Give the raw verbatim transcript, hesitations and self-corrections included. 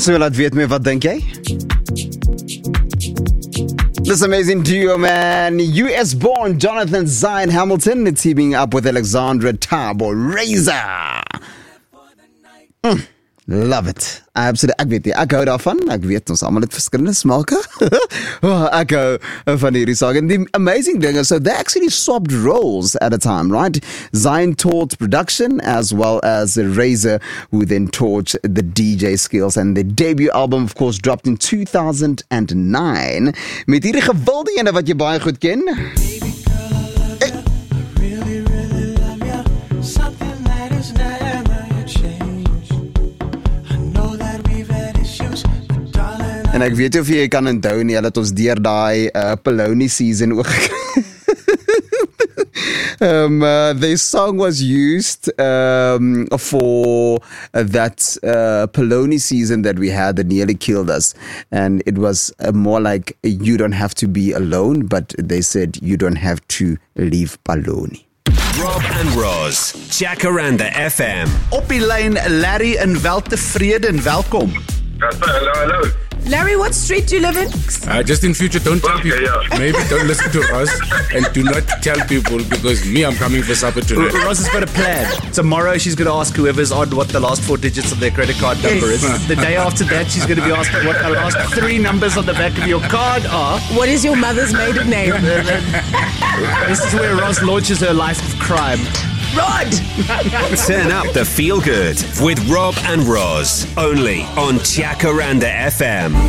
So laat weet my, wat dink jy? This amazing duo, man. U S-born Jonathan Zion Hamilton teaming up with Alexandra Tabo Razor. Mm, love it. Absolutely. Ek weet nie, ek hou daarvan. Ek weet ons almal het verskillende smake. oh, ek hou van hierdie saak. And the amazing thing is, so they actually swapped roles at a time, right? Zion taught production as well as Razor, who then taught the D J skills. And their debut album, of course, dropped in two thousand nine. Met hierdie gewilde ene wat jy baie goed ken. En ek weet of jy kan onthou nie, hulle het ons deur daai uh, Polony season ook gekry. um, uh, their song was used um, for uh, that uh, Polony season that we had that nearly killed us. And it was uh, more like, you don't have to be alone, but they said, you don't have to leave Polony. Rob and Roz, Jacaranda F M. Op die lyn, Larry in Weltevrede, en welkom. Hello, hello. Larry, what street do you live in? Uh, just in future, don't tell Okay, people. yeah. Maybe don't listen to us and do not tell people because me, I'm coming for supper tonight. Roz has got a plan. Tomorrow she's going to ask whoever's on what the last four digits of their credit card number is. The day after that, she's going to be asking what the last three numbers on the back of your card are. What is your mother's maiden name? This is where Roz launches her life of crime. Rod! Turn up the feel good with Rob and Roz, only on Jacaranda F M.